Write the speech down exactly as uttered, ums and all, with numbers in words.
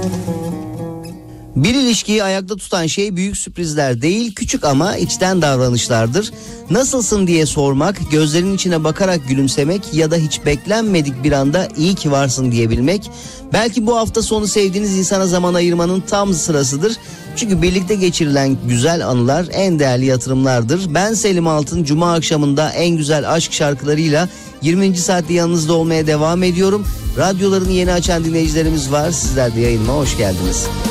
Bir ilişkiyi ayakta tutan şey büyük sürprizler değil, küçük ama içten davranışlardır. Nasılsın diye sormak, gözlerinin içine bakarak gülümsemek ya da hiç beklenmedik bir anda iyi ki varsın diyebilmek. Belki bu hafta sonu sevdiğiniz insana zaman ayırmanın tam sırasıdır. Çünkü birlikte geçirilen güzel anılar en değerli yatırımlardır. Ben Selim Altın, Cuma akşamında en güzel aşk şarkılarıyla yirminci saatte yanınızda olmaya devam ediyorum. Radyolarını yeni açan dinleyicilerimiz var. Sizler de yayınıma hoş geldiniz.